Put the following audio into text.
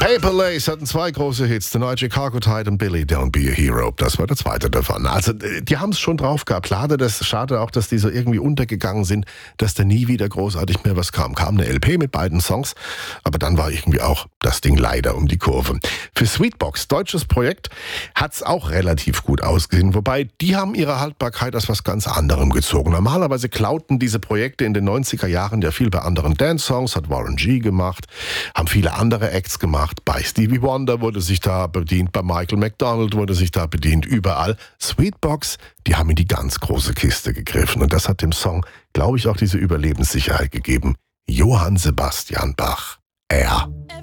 Paper Lace hatten 2 große Hits, The Neue Chicago Tide und Billy Don't Be a Hero. Das war der zweite davon. Also die haben es schon drauf gehabt. Schade auch, dass die so irgendwie untergegangen sind, dass da nie wieder großartig mehr was kam. Kam eine LP mit beiden Songs, aber dann war irgendwie auch das Ding leider um die Kurve. Für Sweetbox, deutsches Projekt, hat's auch relativ gut ausgesehen. Wobei, die haben ihre Haltbarkeit aus was ganz anderem gezogen. Normalerweise klauten diese Projekte in den 90er Jahren ja viel bei anderen Dance-Songs, hat Warren G. gemacht, haben viele andere Acts gemacht. Bei Stevie Wonder wurde sich da bedient, bei Michael McDonald wurde sich da bedient, überall. Sweetbox, die haben in die ganz große Kiste gegriffen. Und das hat dem Song, glaube ich, auch diese Überlebenssicherheit gegeben. Johann Sebastian Bach. Er.